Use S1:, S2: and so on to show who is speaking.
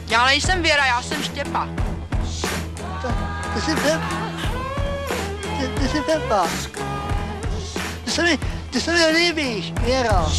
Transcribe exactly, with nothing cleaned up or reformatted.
S1: Já nejsem Věra, já jsem Štěpa.
S2: To, ty jsi Pep... Ty, ty jsi Pepa. Ty se mi, ty se mi líbíš, Věro.